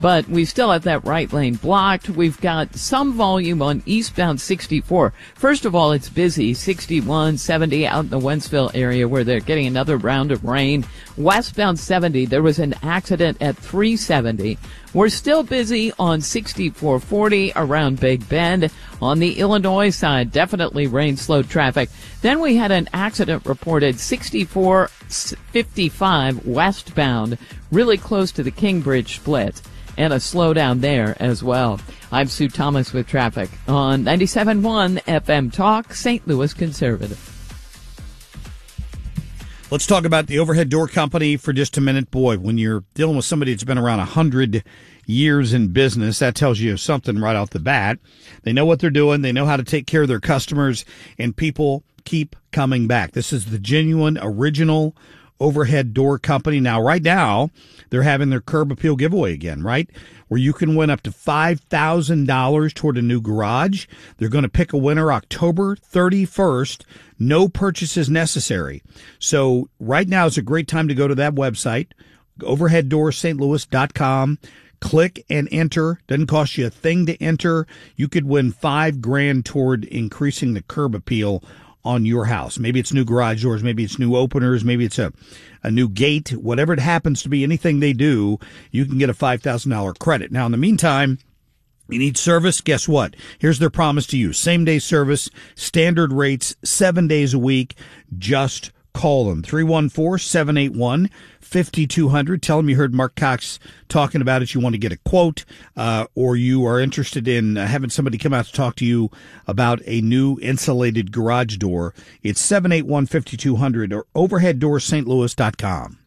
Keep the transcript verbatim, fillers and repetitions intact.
but we still have that right lane blocked. We've got some volume on eastbound sixty-four. First of all, it's busy, sixty-one, seventy out in the Wentzville area where they're getting another round of rain. Westbound seventy, there was an accident at three seventy. We're still busy on sixty-four forty around Big Bend. On the Illinois side, definitely rain slowed traffic. Then we had an accident reported sixty-four fifty-five westbound, really close to the King Bridge split, and a slowdown there as well. I'm Sue Thomas with traffic on ninety-seven point one F M Talk, Saint Louis Conservative. Let's talk about the Overhead Door Company for just a minute. Boy, when you're dealing with somebody that's been around one hundred years in business, that tells you something right off the bat. They know what they're doing. They know how to take care of their customers, and people keep coming back. This is the genuine, original Overhead Door Company. Now, right now, they're having their Curb Appeal giveaway again, right? Where you can win up to five thousand dollars toward a new garage. They're going to pick a winner October thirty-first. No purchases necessary. So right now is a great time to go to that website, overhead door st louis dot com. Click and enter. Doesn't cost you a thing to enter. You could win five grand toward increasing the curb appeal on your house. Maybe it's new garage doors, maybe it's new openers, maybe it's a, a new gate, whatever it happens to be, anything they do, you can get a five thousand dollars credit. Now, in the meantime, you need service? Guess what? Here's their promise to you. Same day service, standard rates, seven days a week. Just call them. three one four, seven eight one, five two zero zero. Tell them you heard Mark Cox talking about it. You want to get a quote, uh, or you are interested in uh, having somebody come out to talk to you about a new insulated garage door. It's seven eight one, five two zero zero or overhead door st louis dot com.